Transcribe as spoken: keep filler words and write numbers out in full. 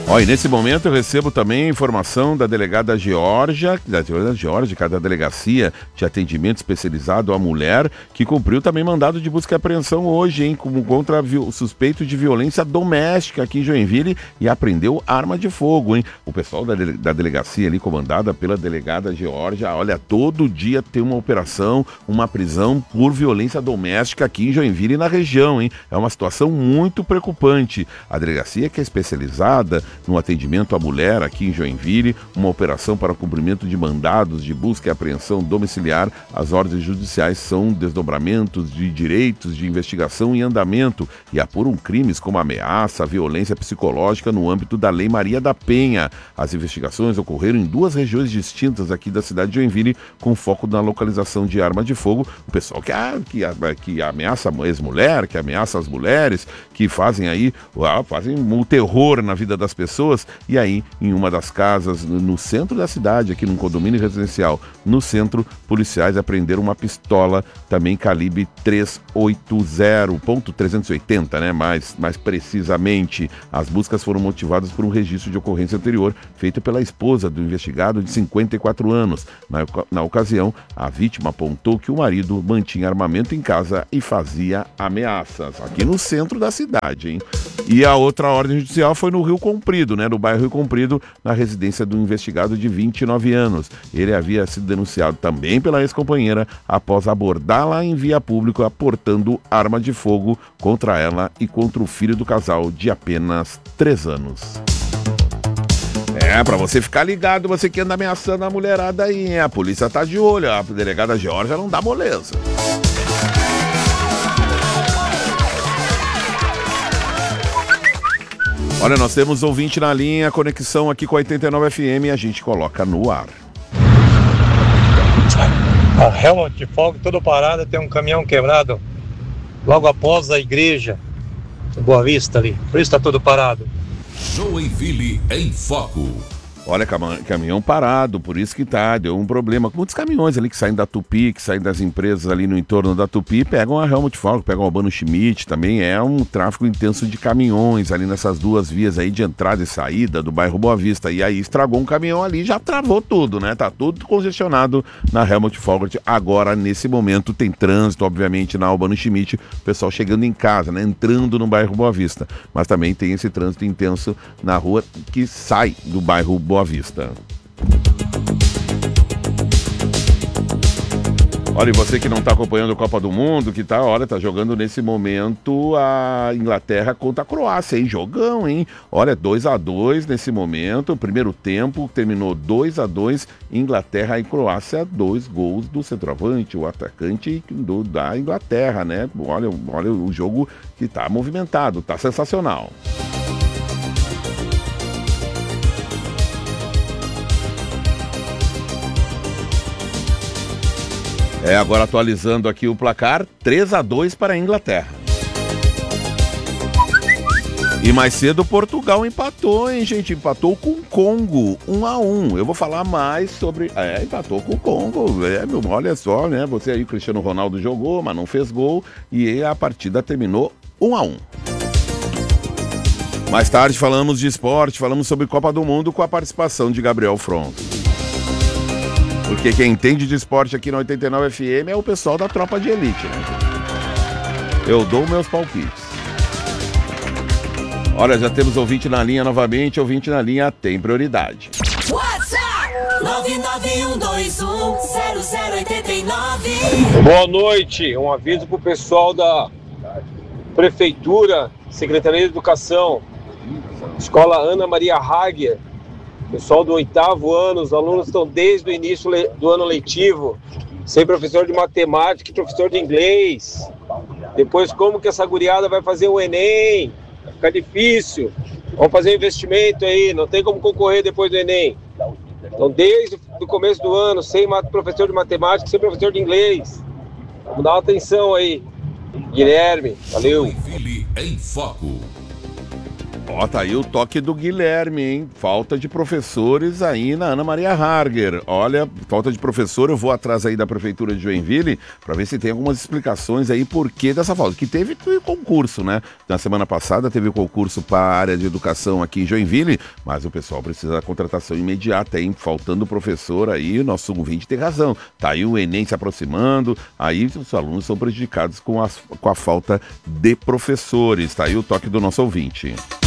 Ó, e nesse momento eu recebo também a informação da delegada Georgia, da delegada Georgia, cada delegacia de atendimento especializado à mulher, que cumpriu também mandado de busca e apreensão hoje, hein, como contra o suspeito de violência doméstica aqui em Joinville e apreendeu arma de fogo, hein. O pessoal da, dele, da delegacia ali, comandada pela delegada Georgia, olha, todo dia tem uma operação, uma prisão por violência doméstica aqui em Joinville e na região, hein. É uma situação muito preocupante. A delegacia, que é especializada no atendimento à mulher aqui em Joinville, uma operação para o cumprimento de mandados de busca e apreensão domiciliar. As ordens judiciais são desdobramentos de direitos de investigação em andamento e apuram crimes como ameaça, violência psicológica no âmbito da Lei Maria da Penha. As investigações ocorreram em duas regiões distintas aqui da cidade de Joinville, com foco na localização de arma de fogo. O pessoal que, ah, que, que ameaça a ex-mulher, que ameaça as mulheres, que fazem aí, ah, fazem o terror na vida das pessoas. Pessoas, e aí, em uma das casas no centro da cidade, aqui num condomínio residencial, no centro, policiais apreenderam uma pistola, também calibre trezentos e oitenta ponto trezentos e oitenta, né? Mais, mais precisamente. As buscas foram motivadas por um registro de ocorrência anterior, feito pela esposa do investigado de cinquenta e quatro anos. Na, na ocasião, a vítima apontou que o marido mantinha armamento em casa e fazia ameaças. Aqui no centro da cidade, hein? E a outra ordem judicial foi no Rio Comprido, né, no bairro Rio Comprido, na residência do investigado de vinte e nove anos. Ele havia sido denunciado também pela ex-companheira após abordá-la em via pública, aportando arma de fogo contra ela e contra o filho do casal de apenas três anos. É, pra você ficar ligado, você que anda ameaçando a mulherada aí, hein? A polícia tá de olho, a delegada Georgia não dá moleza. Olha, nós temos ouvinte na linha, conexão aqui com a oitenta e nove F M e a gente coloca no ar. A Helmut de Fogo, toda parada, tem um caminhão quebrado logo após a igreja Boa Vista ali, por isso tá tudo parado. Joinville em Foco. Olha, caminhão parado, por isso que tá, deu um problema. Muitos caminhões ali que saem da Tupi, que saem das empresas ali no entorno da Tupi, pegam a Helmut Fogo, pegam o Albano Schmidt, também é um tráfego intenso de caminhões ali nessas duas vias aí de entrada e saída do bairro Boa Vista. E aí estragou um caminhão ali, já travou tudo, né? Tá tudo congestionado na Helmut Fogo. Agora, nesse momento, tem trânsito, obviamente, na Albano Schmidt, o pessoal chegando em casa, né? Entrando no bairro Boa Vista. Mas também tem esse trânsito intenso na rua que sai do bairro Boa Vista. Olha, e você que não está acompanhando a Copa do Mundo, que tá, olha, tá jogando nesse momento a Inglaterra contra a Croácia, hein? Jogão, hein? Olha, dois a dois nesse momento, o primeiro tempo terminou dois a dois, Inglaterra e Croácia, dois gols do centroavante, o atacante do, da Inglaterra, né? Olha, olha o jogo que tá movimentado, tá sensacional. É, agora atualizando aqui o placar, três a dois para a Inglaterra. E mais cedo Portugal empatou, hein, gente? Empatou com o Congo, um a um. Eu vou falar mais sobre... É, empatou com o Congo. É, meu, olha só, né? Você aí, o Cristiano Ronaldo jogou, mas não fez gol. E a partida terminou um a um. Mais tarde falamos de esporte, falamos sobre Copa do Mundo com a participação de Gabriel Fronto. Porque quem entende de esporte aqui na oitenta e nove F M é o pessoal da tropa de elite, né? Eu dou meus palpites. Olha, já temos ouvinte na linha novamente, ouvinte na linha tem prioridade. WhatsApp nove nove um dois um zero zero oito nove. Boa noite, um aviso pro pessoal da Prefeitura, Secretaria de Educação, Escola Ana Maria Hagia. Pessoal do oitavo ano, os alunos estão desde o início do ano letivo, sem professor de matemática e professor de inglês. Depois, como que essa guriada vai fazer o Enem? Vai ficar difícil. Vamos fazer um investimento aí, não tem como concorrer depois do Enem. Então, desde o começo do ano, sem professor de matemática, sem professor de inglês. Vamos dar uma atenção aí. Guilherme, valeu. Joinville em Foco. Ó, tá aí o toque do Guilherme, hein? Falta de professores aí na Ana Maria Harger. Olha, falta de professor, eu vou atrás aí da Prefeitura de Joinville para ver se tem algumas explicações aí por que dessa falta. Que teve concurso, né? Na semana passada teve o concurso para a área de educação aqui em Joinville, mas o pessoal precisa da contratação imediata, hein? Faltando professor aí, o nosso ouvinte tem razão. Tá aí o Enem se aproximando, aí os alunos são prejudicados com a, com a falta de professores. Tá aí o toque do nosso ouvinte.